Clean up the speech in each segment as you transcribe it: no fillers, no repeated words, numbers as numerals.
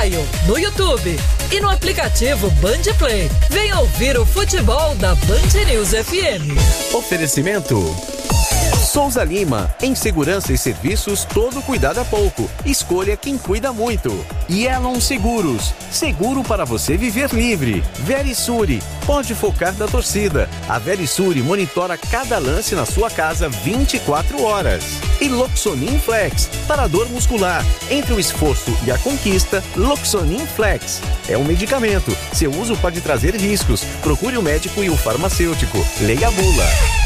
mobile, no YouTube e no aplicativo Band Play. Venha ouvir o futebol da Band News FM. Oferecimento Souza Lima, em segurança e serviços, todo cuidado é pouco. Escolha quem cuida muito. Yelon Seguros, seguro para você viver livre. Verisure, pode focar na torcida. A Verisure monitora cada lance na sua casa 24 horas. E Loxonin Flex, para dor muscular. Entre o esforço e a conquista, Loxonin Flex. É um medicamento. Seu uso pode trazer riscos. Procure o médico e o farmacêutico. Leia a bula.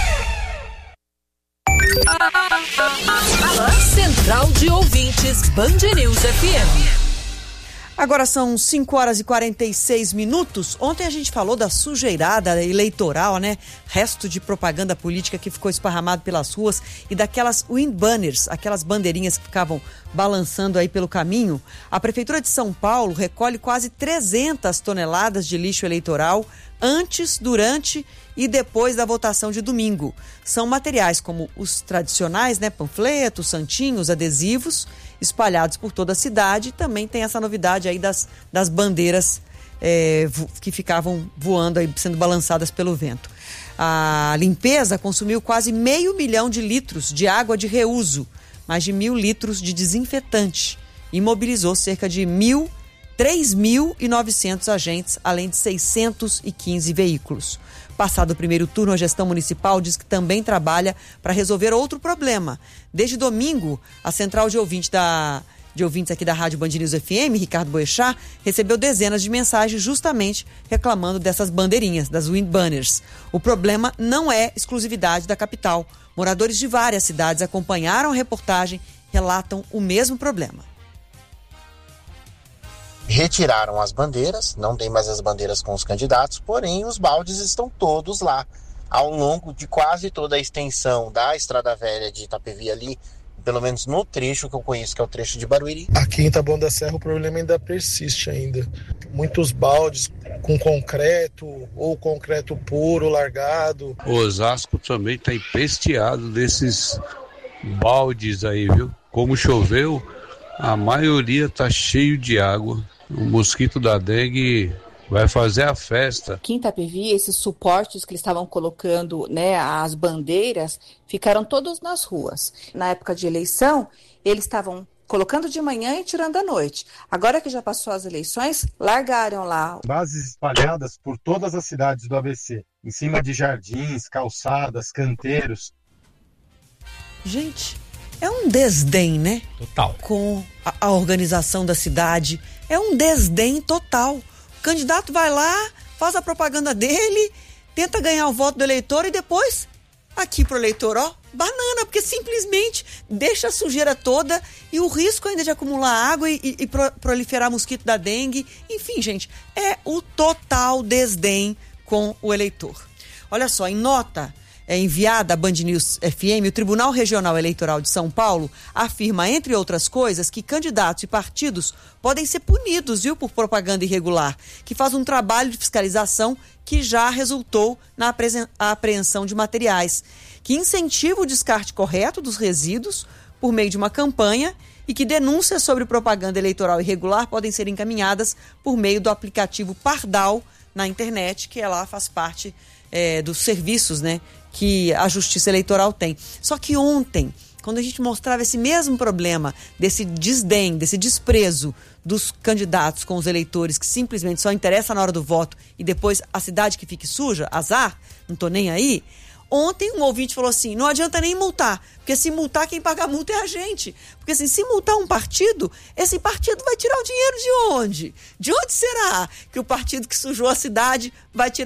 Central de Ouvintes Band News FM. Agora são 5h46. Ontem a gente falou da sujeirada eleitoral, né? Resto de propaganda política que ficou esparramado pelas ruas e daquelas wind banners, aquelas bandeirinhas que ficavam balançando aí pelo caminho. A Prefeitura de São Paulo recolhe quase 300 toneladas de lixo eleitoral antes, durante e depois da votação de domingo. São materiais como os tradicionais, né? Panfletos, santinhos, adesivos, espalhados por toda a cidade. Também tem essa novidade aí das bandeiras que ficavam voando aí, sendo balançadas pelo vento. A limpeza consumiu quase 500 mil de litros de água de reuso, mais de 1.000 litros de desinfetante e mobilizou cerca de 3.900 agentes, além de 615 veículos. Passado o primeiro turno, a gestão municipal diz que também trabalha para resolver outro problema. Desde domingo, a central de ouvintes aqui da Rádio Band News FM, Ricardo Boechat, recebeu dezenas de mensagens justamente reclamando dessas bandeirinhas, das wind banners. O problema não é exclusividade da capital. Moradores de várias cidades acompanharam a reportagem, relatam o mesmo problema. Retiraram as bandeiras, não tem mais as bandeiras com os candidatos, porém os baldes estão todos lá, ao longo de quase toda a extensão da Estrada Velha de Itapevi ali, pelo menos no trecho que eu conheço, que é o trecho de Barueri. Aqui em Taboão da Serra o problema ainda persiste ainda. Muitos baldes com concreto ou concreto puro, largado. O Osasco também está empesteado desses baldes aí, viu? Como choveu, a maioria está cheio de água. O mosquito da dengue vai fazer a festa. Aqui em Itapevi, esses suportes que eles estavam colocando, né, as bandeiras, ficaram todos nas ruas. Na época de eleição, eles estavam colocando de manhã e tirando à noite. Agora que já passou as eleições, largaram lá. Bases espalhadas por todas as cidades do ABC, em cima de jardins, calçadas, canteiros. Gente, é um desdém, né? Total. Com a organização da cidade. É um desdém total. O candidato vai lá, faz a propaganda dele, tenta ganhar o voto do eleitor e depois, aqui pro eleitor, ó, banana, porque simplesmente deixa a sujeira toda e o risco ainda de acumular água e proliferar mosquito da dengue. Enfim, gente, é o total desdém com o eleitor. Olha só, em nota enviada à Band News FM, o Tribunal Regional Eleitoral de São Paulo afirma, entre outras coisas, que candidatos e partidos podem ser punidos, viu, por propaganda irregular, que faz um trabalho de fiscalização que já resultou na apreensão de materiais, que incentiva o descarte correto dos resíduos por meio de uma campanha e que denúncias sobre propaganda eleitoral irregular podem ser encaminhadas por meio do aplicativo Pardal na internet, que lá faz parte dos serviços, né, que a Justiça Eleitoral tem. Só que ontem, quando a gente mostrava esse mesmo problema, desse desdém, desse desprezo dos candidatos com os eleitores, que simplesmente só interessa na hora do voto e depois a cidade que fique suja, azar, não tô nem aí. Ontem um ouvinte falou assim, não adianta nem multar, porque se multar quem paga a multa é a gente. Porque assim, se multar um partido, esse partido vai tirar o dinheiro de onde? De onde será que o partido que sujou a cidade vai tirar